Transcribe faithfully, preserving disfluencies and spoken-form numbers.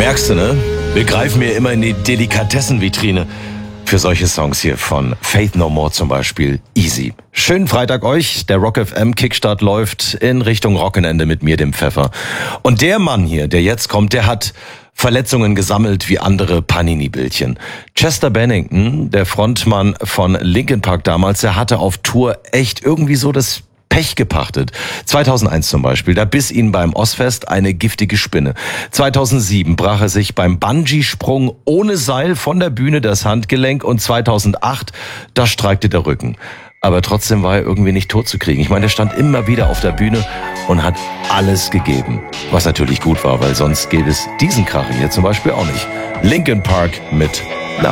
Merkst du, ne? Wir greifen mir immer in die Delikatessenvitrine. Für solche Songs hier von Faith No More zum Beispiel. Easy. Schönen Freitag euch. Der Rock F M Kickstart läuft in Richtung Rockenende mit mir, dem Pfeffer. Und der Mann hier, der jetzt kommt, der hat Verletzungen gesammelt wie andere Panini-Bildchen. Chester Bennington, der Frontmann von Linkin Park damals, der hatte auf Tour echt irgendwie so das Pech gepachtet. zweitausendeins zum Beispiel, da biss ihn beim Ozzfest eine giftige Spinne. zweitausendsieben brach er sich beim Bungee-Sprung ohne Seil von der Bühne das Handgelenk und zweitausendacht, da streikte der Rücken. Aber trotzdem war er irgendwie nicht tot zu kriegen. Ich meine, er stand immer wieder auf der Bühne und hat alles gegeben. Was natürlich gut war, weil sonst gäbe es diesen Kracher hier zum Beispiel auch nicht. Linkin Park mit